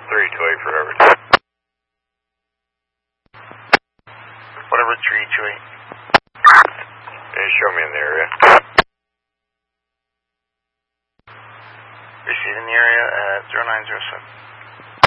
328 for Everett. Whatever 328. Yeah, show me in the area. Receiving the area at 0907.